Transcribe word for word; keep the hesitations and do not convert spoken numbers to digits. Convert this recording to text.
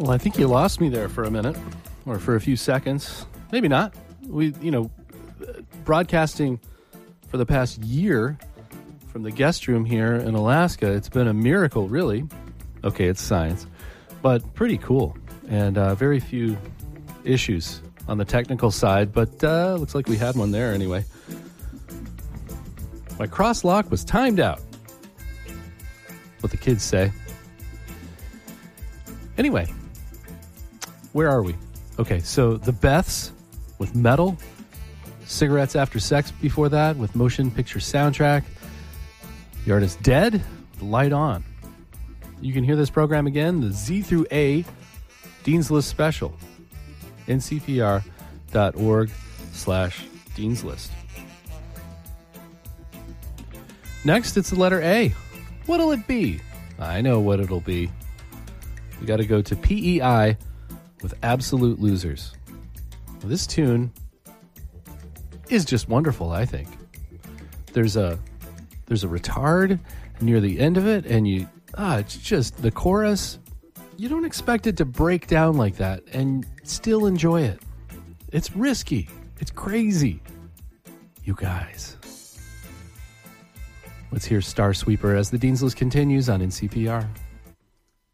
Well, I think you lost me there for a minute or for a few seconds. Maybe not. We, you know, broadcasting for the past year from the guest room here in Alaska, it's been a miracle, really. Okay, it's science, but pretty cool. And uh, very few issues on the technical side, but uh, looks like we had one there anyway. My cross lock was timed out. What the kids say. Anyway, where are we? Okay, so the Beths with Metal, Cigarettes After Sex before that with Motion Picture Soundtrack, the artist Dead, Light On. You can hear this program again, the Z through A Dean's List Special, N C P R dot org slash Dean's List. Next, it's the letter A. What'll it be? I know what it'll be. We got to go to P E I with Absolute Losers. Well, this tune is just wonderful, I think. There's a there's a retard near the end of it, and you ah, it's just the chorus. You don't expect it to break down like that and still enjoy it. It's risky. It's crazy. You guys. Let's hear Star Sweeper as the Dean's List continues on N C P R.